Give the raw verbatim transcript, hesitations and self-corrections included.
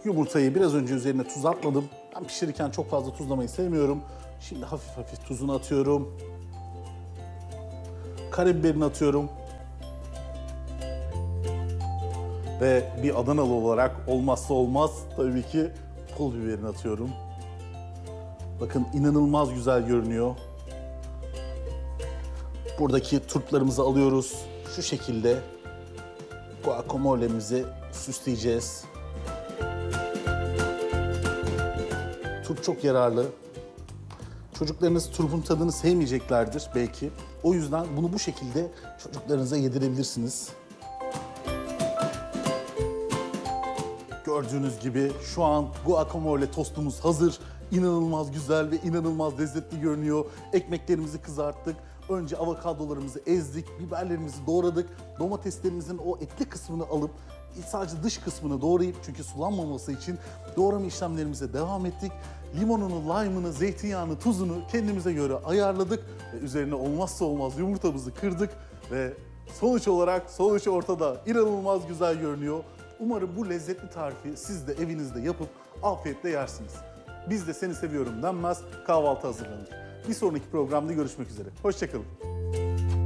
Yumurtayı biraz önce üzerine tuz atmadım. Ben pişirirken çok fazla tuzlamayı sevmiyorum. Şimdi hafif hafif tuzunu atıyorum. Karabiberini atıyorum. Ve bir Adanalı olarak olmazsa olmaz tabii ki pul biberini atıyorum. Bakın inanılmaz güzel görünüyor. Buradaki turplarımızı alıyoruz. Şu şekilde guacamole'mizi süsleyeceğiz. Turp çok yararlı. Çocuklarınız turpun tadını sevmeyeceklerdir belki. O yüzden bunu bu şekilde çocuklarınıza yedirebilirsiniz. Gördüğünüz gibi şu an guacamole tostumuz hazır. İnanılmaz güzel ve inanılmaz lezzetli görünüyor. Ekmeklerimizi kızarttık. Önce avokadolarımızı ezdik, biberlerimizi doğradık. Domateslerimizin o etli kısmını alıp sadece dış kısmını doğrayıp çünkü sulanmaması için doğrama işlemlerimize devam ettik. Limonunu, lime'ını, zeytinyağını, tuzunu kendimize göre ayarladık ve üzerine olmazsa olmaz yumurtamızı kırdık ve sonuç olarak sonuç ortada. İnanılmaz güzel görünüyor. Umarım bu lezzetli tarifi siz de evinizde yapıp afiyetle yersiniz. Biz de Seni Seviyorum denmez, kahvaltı hazırlanır. Bir sonraki programda görüşmek üzere. Hoşça kalın.